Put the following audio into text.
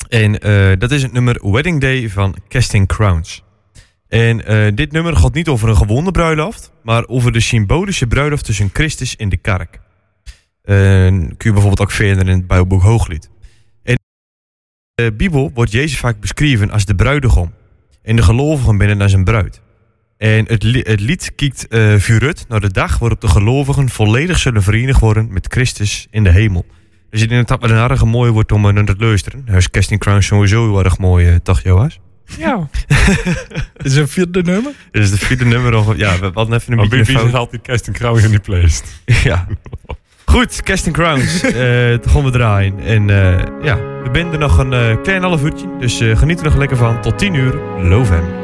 En dat is het nummer Wedding Day van Casting Crowns. En dit nummer gaat niet over een gewone bruiloft, maar over de symbolische bruiloft tussen Christus en de kerk. Kun je bijvoorbeeld ook verder in het Bijbelboek Hooglied. In de Bijbel wordt Jezus vaak beschreven als de bruidegom. En de gelovigen binnen als een bruid. En het lied kijkt vooruit naar de dag waarop de gelovigen volledig zullen verenigd worden met Christus in de hemel. Dus ik denk dat het wel een erg mooi wordt om naar te luisteren. Dus Casting Crowns sowieso heel erg mooi, toch Joas? Ja. Is het een vierde nummer? Dit is de vierde nummer. Ja, we hadden even een beetje wie zit altijd Casting Crowns in die playlist? Ja. Goed, Casting Crowns. Dan gaan we draaien. En ja, we zijn er nog een klein half uurtje. Dus geniet er nog lekker van. Tot 10 uur. Love hem.